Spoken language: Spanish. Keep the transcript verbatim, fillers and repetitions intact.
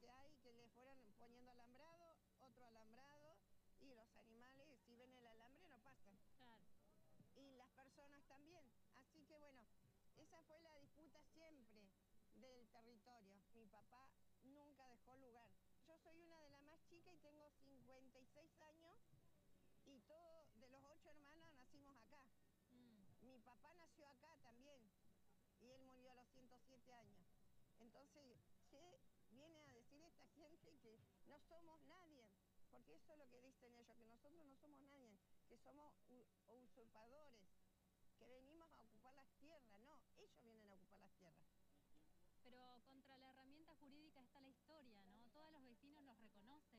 que hay que le fueron poniendo alambrado, otro alambrado, y los animales, si ven el alambre, no pasan. Claro. Y las personas también. Así que bueno, esa fue la disputa siempre del territorio. Mi papá nunca dejó lugar. Yo soy una de las más chicas y tengo cincuenta y seis años y todos de los ocho hermanos nacimos acá. Mm. Mi papá nació acá también y él murió a los ciento siete años. Entonces, ¿qué viene a decir esta gente que no somos nadie? Porque eso es lo que dicen ellos, que nosotros no somos nadie, que somos usurpadores, que venimos a ocupar las tierras. No, ellos vienen a ocupar las tierras. Pero contra la herramienta jurídica está la historia, ¿no? Todos los vecinos los reconocen.